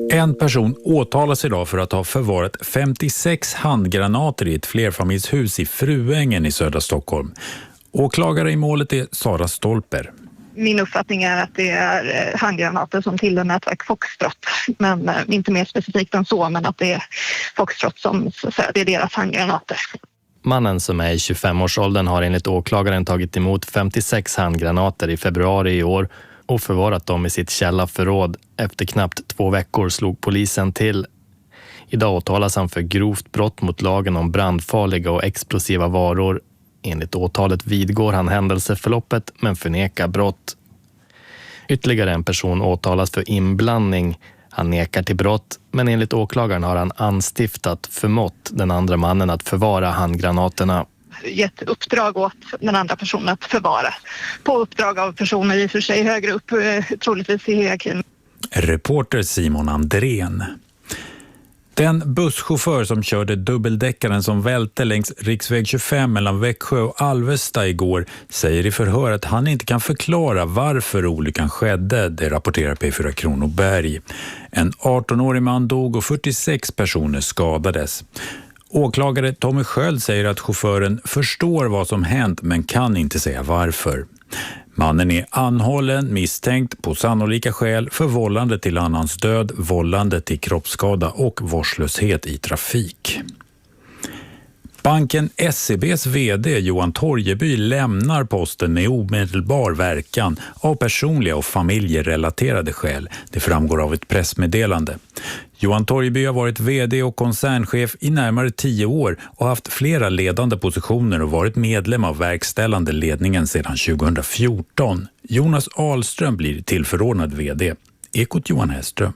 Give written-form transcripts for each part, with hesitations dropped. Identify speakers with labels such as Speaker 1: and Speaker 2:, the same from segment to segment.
Speaker 1: En person åtalas idag för att ha förvarat 56 handgranater i ett flerfamiljshus i Fruängen i södra Stockholm. Åklagare i målet är Sara Stolper.
Speaker 2: Min uppfattning är att det är handgranater som tillhör nätverk Foxtrot, men inte mer specifikt än så, men att det är Foxtrot som det är deras handgranater.
Speaker 3: Mannen som är i 25-årsåldern har enligt åklagaren tagit emot 56 handgranater i februari i år och förvarat dem i sitt källarförråd. Efter knappt 2 veckor slog polisen till. Idag åtalas han för grovt brott mot lagen om brandfarliga och explosiva varor. Enligt åtalet vidgår han händelseförloppet men förnekar brott. Ytterligare en person åtalas för inblandning. Han nekar till brott, men enligt åklagaren har han anstiftat förmått den andra mannen att förvara handgranaterna.
Speaker 2: Gett uppdrag åt den andra personen att förvara. På uppdrag av personer i och för sig högre upp, troligtvis i hierarkin.
Speaker 1: Reporter Simon Andrén. Den busschaufför som körde dubbeldäckaren som välte längs riksväg 25 mellan Växjö och Alvesta igår säger i förhör att han inte kan förklara varför olyckan skedde, det rapporterar P4 Kronoberg. En 18-årig man dog och 46 personer skadades. Åklagare Tommy Sköld säger att chauffören förstår vad som hänt men kan inte säga varför. Mannen är anhållen, misstänkt på sannolika skäl för vållande till annans död, vållande till kroppsskada och vårdslöshet i trafik. Banken SEBs vd Johan Torgeby lämnar posten med omedelbar verkan av personliga och familjerelaterade skäl. Det framgår av ett pressmeddelande. Johan Torgeby har varit vd och koncernchef i närmare 10 år och haft flera ledande positioner och varit medlem av verkställande ledningen sedan 2014. Jonas Ahlström blir tillförordnad vd. Ekot Johan Hellström.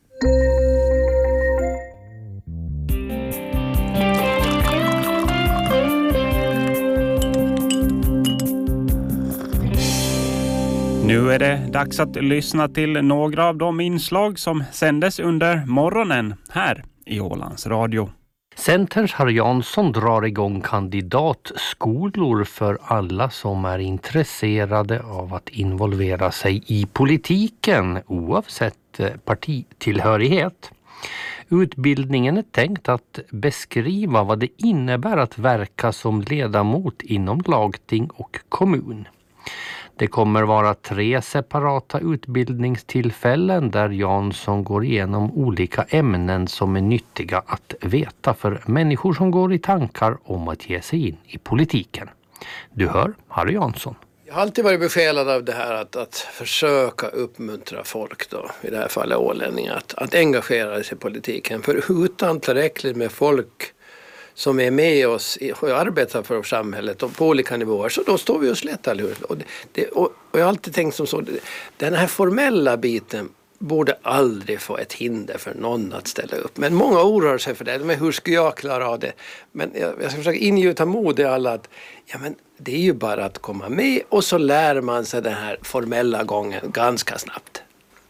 Speaker 4: Nu är det dags att lyssna till några av de inslag som sändes under morgonen här i Ålands Radio.
Speaker 5: Centerns Harry Jansson drar igång kandidatskolor för alla som är intresserade av att involvera sig i politiken oavsett partitillhörighet. Utbildningen är tänkt att beskriva vad det innebär att verka som ledamot inom lagting och kommun. Det kommer vara 3 separata utbildningstillfällen där Jansson går igenom olika ämnen som är nyttiga att veta för människor som går i tankar om att ge sig in i politiken. Du hör Harry Jansson.
Speaker 6: Jag har alltid varit besjälad av det här att försöka uppmuntra folk då, i det här fallet ålänningar, att engagera sig i politiken. För utan tillräckligt med folk som är med oss och arbetar för samhället och på olika nivåer, så då står vi oss lätt, eller hur? Och jag har alltid tänkt som så, den här formella biten borde aldrig få ett hinder för någon att ställa upp. Men många oroar sig för det. Men hur ska jag klara av det? Men jag ska försöka ingjuta mod i alla att men det är ju bara att komma med och så lär man sig den här formella gången ganska snabbt.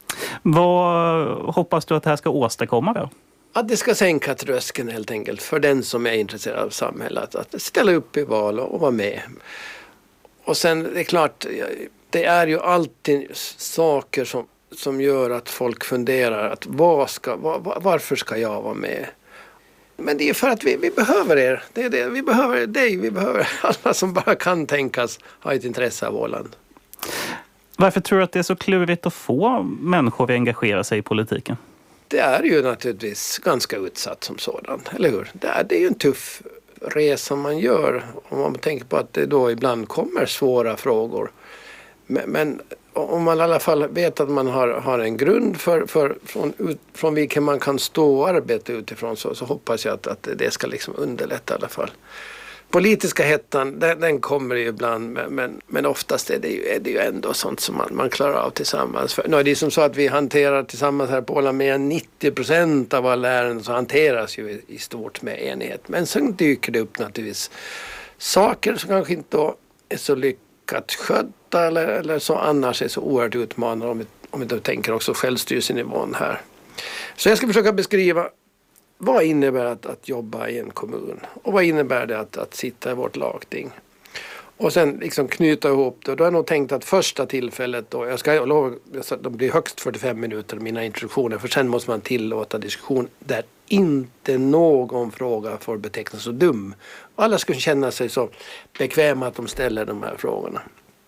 Speaker 4: Vad hoppas du att det här ska åstadkomma då?
Speaker 6: Att det ska sänka tröskeln helt enkelt för den som är intresserad av samhället. Att ställa upp i val och vara med. Och sen det är klart, det är ju alltid saker som gör att folk funderar att varför ska jag vara med? Men det är för att vi behöver er. Det är det. Vi behöver dig. Vi behöver alla som bara kan tänkas ha ett intresse av Åland.
Speaker 4: Varför tror du att det är så klurigt att få människor att engagera sig i politiken?
Speaker 6: Det är ju naturligtvis ganska utsatt som sådan, eller hur? Det är ju en tuff resa man gör om man tänker på att det då ibland kommer svåra frågor. Men om man i alla fall vet att man har en grund från vilken man kan stå och arbeta utifrån, så hoppas jag att det ska liksom underlätta i alla fall. Politiska hettan, den kommer ju ibland, men oftast är det ju ändå sånt som man klarar av tillsammans. För, det är som så att vi hanterar tillsammans här på Åland med 90% av alla ärenden så hanteras ju i stort med enighet. Men sen dyker det upp naturligtvis saker som kanske inte är så lyckat skötta eller så annars är så oerhört utmanande om vi då tänker också självstyrelsenivån här. Så jag ska försöka beskriva vad innebär att jobba i en kommun? Och vad innebär det att sitta i vårt lagting? Och sen liksom knyta ihop det. Då har jag nog tänkt att första tillfället då, de blir högst 45 minuter mina introduktioner, för sen måste man tillåta diskussion där inte någon fråga får betecknas så dum. Alla ska känna sig så bekväma att de ställer de här frågorna.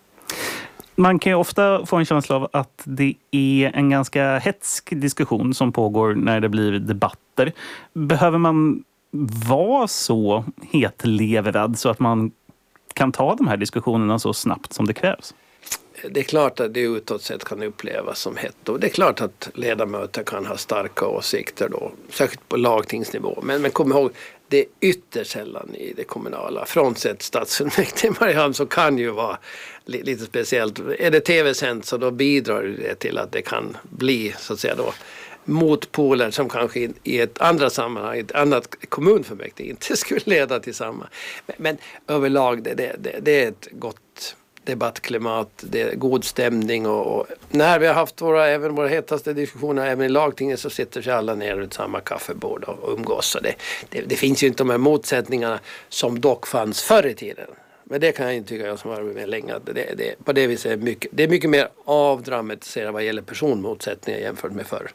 Speaker 7: Man kan ju ofta få en känsla av att det är en ganska hetsk diskussion som pågår när det blir debatter. Behöver man vara så hetlevrad så att man kan ta de här diskussionerna så snabbt som det krävs?
Speaker 6: Det är klart att det utåt sett kan upplevas som hett, och det är klart att ledamöter kan ha starka åsikter då, särskilt på lagtingsnivå. Men kom ihåg, det är ytterst sällan i det kommunala. Frånsett stadsfullmäktige i Mariehamn så kan ju vara lite speciellt. Är det tv-sänt så då bidrar det till att det kan bli så att säga då motpoler som kanske i ett andra sammanhang, ett annat kommunfullmäktige inte skulle leda till samma. Men överlag det är ett gott debattklimat, det är god stämning, och när vi har haft våra hetaste diskussioner även i lagtinget så sitter sig alla ner runt samma kaffebord och umgås. Så det finns ju inte de här motsättningarna som dock fanns förr i tiden. Men det kan jag inte tycka, jag som har varit med länge, att på det viset det är mycket mer avdramatiserat vad gäller personmotsättningar jämfört med förr.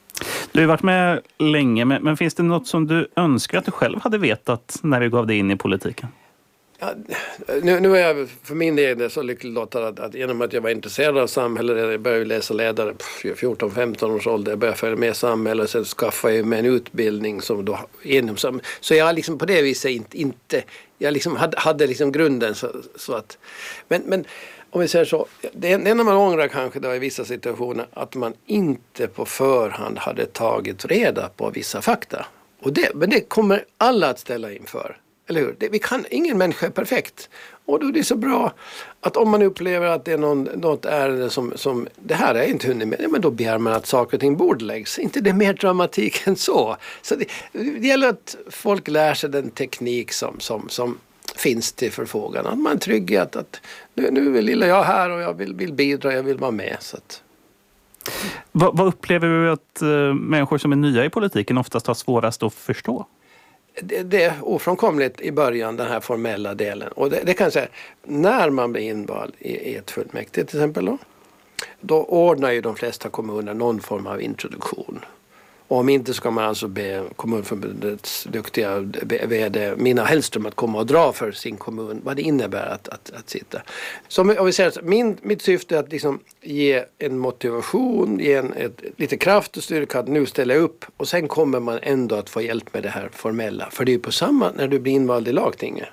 Speaker 7: Du har varit med länge, men finns det något som du önskar att du själv hade vetat när du gav dig in i politiken?
Speaker 6: Ja, nu är jag för min del så lyckligt lottad att genom att jag var intresserad av samhället, jag började läsa ledare 14-15 års ålder, jag började följa med samhället, sen skaffade jag mig en utbildning som då inom så jag liksom på det viset inte jag liksom hade liksom grunden så att men om vi säger så, det enda man ångrar kanske då i vissa situationer att man inte på förhand hade tagit reda på vissa fakta. Men det kommer alla att ställa inför. Eller hur? Ingen människa är perfekt. Och då är det så bra att om man upplever att det är något ärende som det här är inte hunnit med, men då begär man att saker och ting bordläggs. Inte det är mer dramatik än så. Så det gäller att folk lär sig den teknik som finns till förfogande. Att man är trygg i att nu är lilla jag här och jag vill bidra, jag vill vara med. Så att.
Speaker 7: Vad upplever du att människor som är nya i politiken oftast har svårast att förstå?
Speaker 6: Det är ofrånkomligt i början, den här formella delen. Och det kan jag säga, när man blir invald i ett fullmäktige till exempel då ordnar ju de flesta kommuner någon form av introduktion. Och om inte så kan man alltså be kommunförbundets duktiga vd Mina Hellström att komma och dra för sin kommun vad det innebär att sitta. Så om vi säger att mitt syfte är att liksom ge en motivation, ge lite kraft och styrka att nu ställa upp, och sen kommer man ändå att få hjälp med det här formella. För det är ju på samma när du blir invald i lagtinget.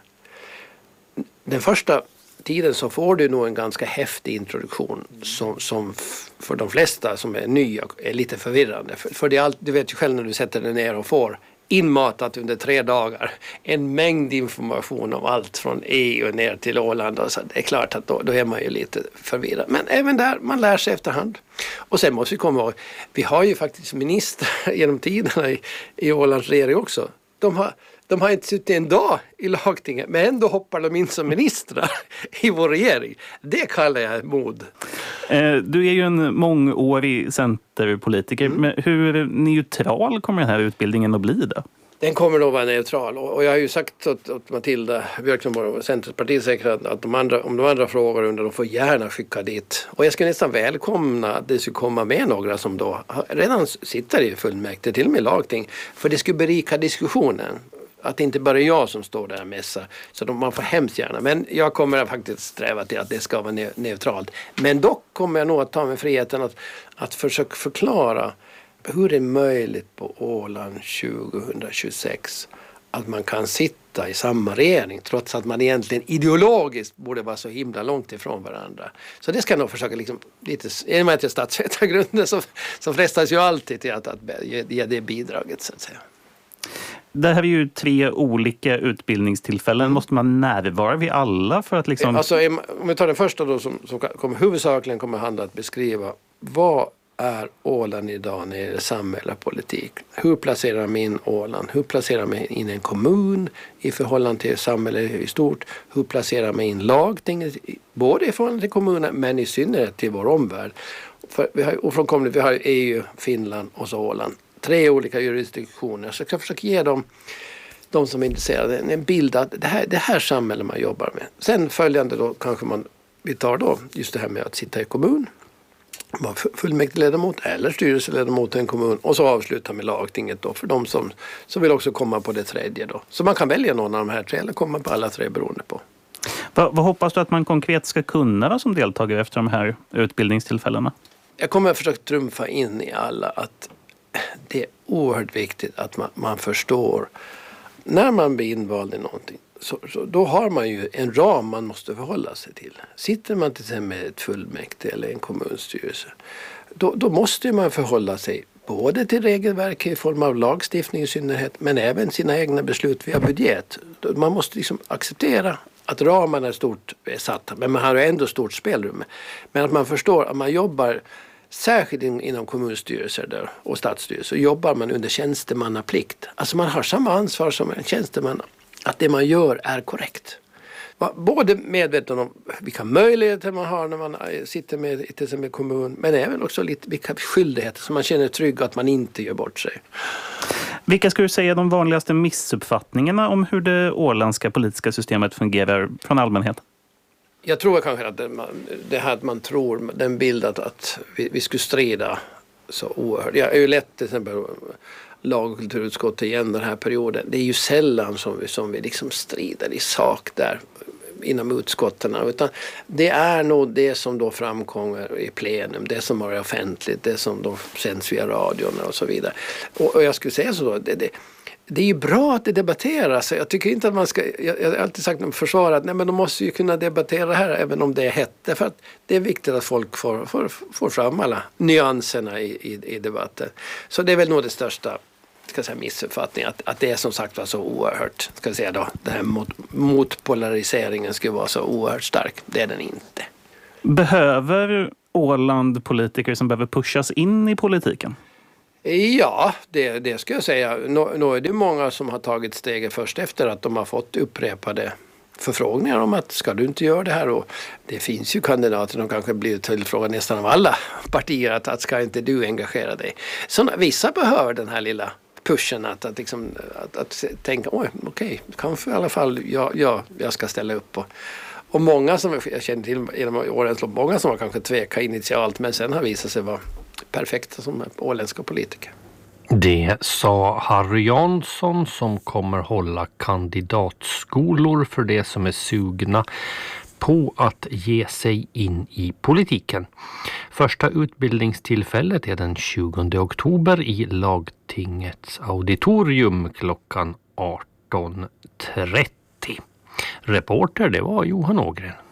Speaker 6: Den första tiden så får du nog en ganska häftig introduktion som för de flesta som är nya är lite förvirrande. För det är du vet ju själv när du sätter dig ner och får inmatat under 3 dagar en mängd information om allt från EU ner till Åland. Och så det är klart att då är man ju lite förvirrad. Men även där, man lär sig efterhand. Och sen måste vi komma ihåg, vi har ju faktiskt ministrar genom tiderna i Ålands regering också. De har inte suttit en dag i lagtinget, men ändå hoppar de in som ministrar i vår regering. Det kallar jag mod.
Speaker 7: Du är ju en mångårig centerpolitiker. Men hur neutral kommer den här utbildningen att bli då? Den kommer att vara neutral. Och jag har ju sagt åt Matilda Björkström, Centerpartiet, säkert att om de andra frågor under, de får gärna skicka dit. Och jag ska nästan välkomna att det ska komma med några som då redan sitter i fullmäktige, till och med lagting. För det skulle berika diskussionen. Att det inte bara är jag som står där och mässar. Så man får hemskt gärna. Men jag kommer faktiskt sträva till att det ska vara neutralt. Men dock kommer jag nog att ta mig friheten att försöka förklara hur det är möjligt på Åland 2026 att man kan sitta i samma regering trots att man egentligen ideologiskt borde vara så himla långt ifrån varandra. Så det ska jag nog försöka liksom lite, i och med att jag statsvetargrunden så frestas ju alltid till att ge det bidraget så att säga. Det här är ju 3 olika utbildningstillfällen. Måste man närvara vid alla för att liksom...
Speaker 6: Alltså, om vi tar den första då som huvudsakligen kommer handla att beskriva vad är Åland idag när det är samhälle och politik. Hur placerar man in Åland? Hur placerar man in en kommun i förhållande till samhället i stort? Hur placerar man in lagtinget både i förhållande till kommunen men i synnerhet till vår omvärld? För vi har EU, Finland och så Åland. 3 olika jurisdiktioner. Så jag ska försöka ge dem de som är intresserade en bild av det här samhället man jobbar med. Sen följande då kanske vi tar då just det här med att sitta i kommun, vara fullmäktigeledamot eller styrelseledamot i en kommun och så avsluta med lagtinget då för de som vill också komma på det tredje då. Så man kan välja någon av de här tre eller komma på alla tre beroende på.
Speaker 7: Vad hoppas du att man konkret ska kunna som deltagare efter de här utbildningstillfällena?
Speaker 6: Jag kommer att försöka trumfa in i alla att det är oerhört viktigt att man förstår när man blir invald i någonting. Så då har man ju en ram man måste förhålla sig till. Sitter man till exempel med ett fullmäktige eller en kommunstyrelse, då måste man förhålla sig både till regelverk i form av lagstiftning i synnerhet, men även sina egna beslut via budget. Man måste liksom acceptera att ramarna är stort satta, men man har ändå stort spelrum. Men att man förstår att man jobbar, särskilt inom kommunstyrelser där, och stadsstyrelser, jobbar man under tjänstemannaplikt. Alltså man har samma ansvar som en tjänsteman, att det man gör är korrekt. Både medveten om vilka möjligheter man har när man sitter med till exempel kommun, men även också lite vilka skyldigheter som man känner trygg att man inte gör bort sig.
Speaker 7: Vilka skulle du säga är de vanligaste missuppfattningarna om hur det åländska politiska systemet fungerar från allmänheten?
Speaker 6: Jag tror kanske att det här att man tror, den bild att vi skulle strida så oerhört. Jag är ju lätt till exempel lag- och kulturutskottet igen den här perioden. Det är ju sällan som vi liksom strider i sak där inom utskotten, utan det är nog det som då framkommer i plenum, det som är offentligt, det som då sänds via radion och så vidare. Och jag skulle säga så då, det är ju bra att det debatteras. Jag tycker inte att man ska, jag har alltid sagt om försvaret att nej, men de måste ju kunna debattera det här även om det är hett. Därför att det är viktigt att folk får fram alla nyanserna i debatten. Så det är väl nog det största missuppfattningen, att det är som sagt var så oerhört, det här motpolariseringen skulle vara så oerhört stark. Det är den inte.
Speaker 7: Behöver Åland politiker som behöver pushas in i politiken?
Speaker 6: Ja, det ska jag säga. Nu är det många som har tagit steget först efter att de har fått upprepade förfrågningar om att ska du inte göra det här, och det finns ju kandidater som kanske blir tillfrågade nästan av alla partier att ska inte du engagera dig. Så vissa behöver den här lilla pushen att tänka okej, kanske i alla fall jag ska ställa upp och många som jag känner till genom årens lopp, många som har kanske tvekat initialt men sen har visat sig vara perfekta som åländska politiker.
Speaker 5: Det sa Harry Jansson som kommer hålla kandidatskolor för det som är sugna på att ge sig in i politiken. Första utbildningstillfället är den 20 oktober i lagtingets auditorium klockan 18.30. Reporter det var Johan Ågren.